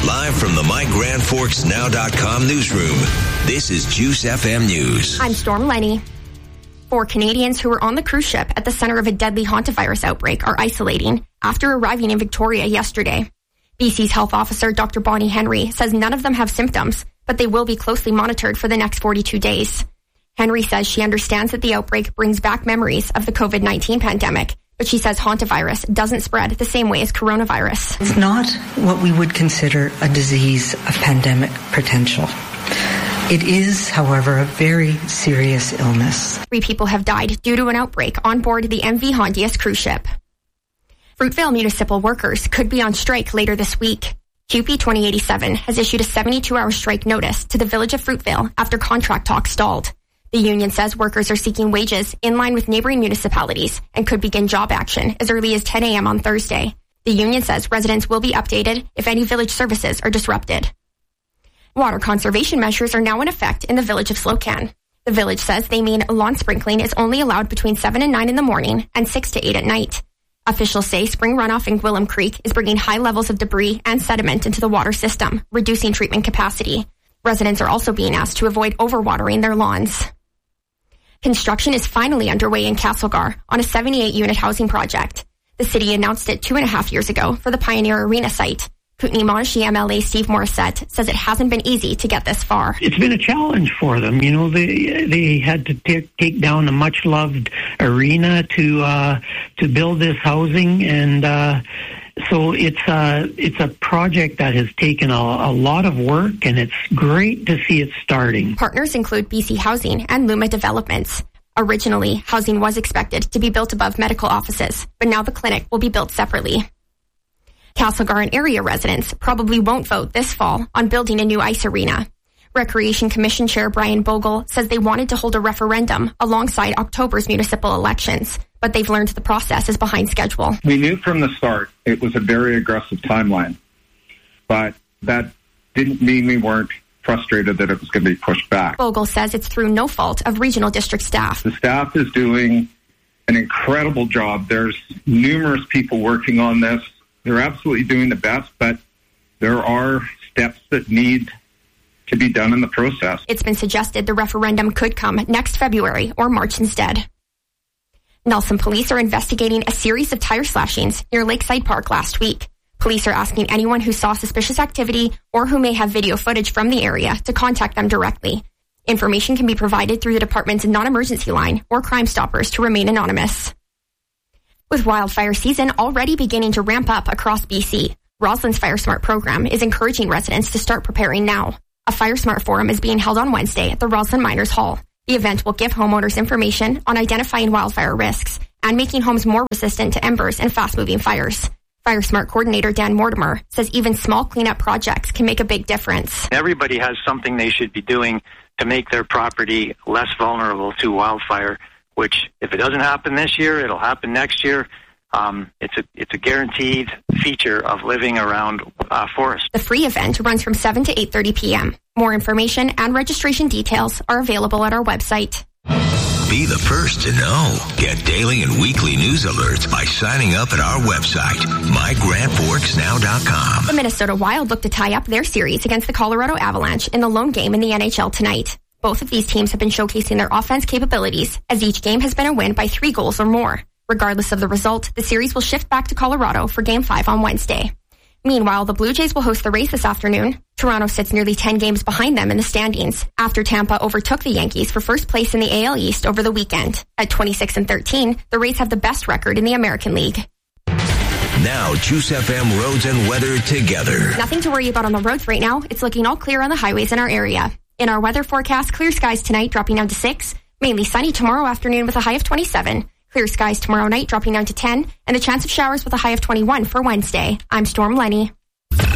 Live from the MyGrandForksNow.com newsroom, this is Juice FM News. I'm Storm Lenny. 4 Canadians who were on the cruise ship at the center of a deadly hantavirus outbreak are isolating after arriving in Victoria yesterday. BC's health officer, Dr. Bonnie Henry, says none of them have symptoms, but they will be closely monitored for the next 42 days. Henry says she understands that the outbreak brings back memories of the COVID-19 pandemic, but she says hantavirus doesn't spread the same way as coronavirus. It's not what we would consider a disease of pandemic potential. It is, however, a very serious illness. 3 people have died due to an outbreak on board the MV Hondias cruise ship. Fruitvale municipal workers could be on strike later this week. CUPE 2087 has issued a 72-hour strike notice to the village of Fruitvale after contract talks stalled. The union says workers are seeking wages in line with neighboring municipalities and could begin job action as early as 10 a.m. on Thursday. The union says residents will be updated if any village services are disrupted. Water conservation measures are now in effect in the village of Slocan. The village says they mean lawn sprinkling is only allowed between 7 and 9 in the morning and 6 to 8 at night. Officials say spring runoff in Gwillem Creek is bringing high levels of debris and sediment into the water system, reducing treatment capacity. Residents are also being asked to avoid overwatering their lawns. Construction is finally underway in Castlegar on a 78-unit housing project. The city announced it 2.5 years ago for the Pioneer Arena site. Kootenay Monashi MLA Steve Morissette says it hasn't been easy to get this far. It's been a challenge for them. You know, they had to take down a much-loved arena to build this housing, and so it's a project that has taken a lot of work, and it's great to see it starting. Partners include BC Housing and Luma Developments. Originally, housing was expected to be built above medical offices, but now the clinic will be built separately. Castlegar and area residents probably won't vote this fall on building a new ice arena. Recreation Commission Chair Brian Bogle says they wanted to hold a referendum alongside October's municipal elections, but they've learned the process is behind schedule. We knew from the start it was a very aggressive timeline, but that didn't mean we weren't frustrated that it was going to be pushed back. Bogle says it's through no fault of regional district staff. The staff is doing an incredible job. There's numerous people working on this. They're absolutely doing the best, but there are steps that need to be done in the process. It's been suggested the referendum could come next February or March instead. Nelson police are investigating a series of tire slashings near Lakeside Park last week. Police are asking anyone who saw suspicious activity or who may have video footage from the area to contact them directly. Information can be provided through the department's non-emergency line or Crime Stoppers to remain anonymous. With wildfire season already beginning to ramp up across BC, Roslyn's FireSmart program is encouraging residents to start preparing now. A FireSmart forum is being held on Wednesday at the Roslyn Miners Hall. The event will give homeowners information on identifying wildfire risks and making homes more resistant to embers and fast-moving fires. FireSmart coordinator Dan Mortimer says even small cleanup projects can make a big difference. Everybody has something they should be doing to make their property less vulnerable to wildfire, which if it doesn't happen this year, it'll happen next year. It's a guaranteed feature of living around forest. The free event runs from 7 to 8:30 p.m. More information and registration details are available at our website. Be the first to know. Get daily and weekly news alerts by signing up at our website, MyGrandForksNow.com. The Minnesota Wild look to tie up their series against the Colorado Avalanche in the lone game in the NHL tonight. Both of these teams have been showcasing their offense capabilities, as each game has been a win by 3 goals or more. Regardless of the result, the series will shift back to Colorado for Game 5 on Wednesday. Meanwhile, the Blue Jays will host the Rays this afternoon. Toronto sits nearly 10 games behind them in the standings after Tampa overtook the Yankees for first place in the AL East over the weekend. At 26-13, the Rays have the best record in the American League. Now, Juice FM roads and weather together. Nothing to worry about on the roads right now. It's looking all clear on the highways in our area. In our weather forecast, clear skies tonight dropping down to 6. Mainly sunny tomorrow afternoon with a high of 27. Clear skies tomorrow night dropping down to 10. And the chance of showers with a high of 21 for Wednesday. I'm Storm Lenny.